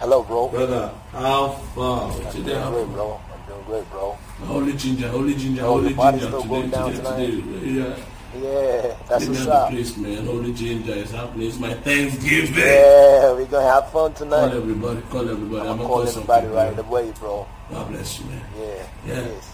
Hello, bro. Brother, how far? I'm doing great, bro. I'm doing great, bro. Holy ginger, holy ginger, Oh, holy the party's ginger. still going down tonight? Yeah. Yeah, that's Give what's me up. the place, man. Holy ginger is happening. It's my Thanksgiving. Yeah, we're gonna have fun tonight. Call everybody. I'm gonna call everybody right away, bro. God bless you, man. Yeah, Yeah. it is.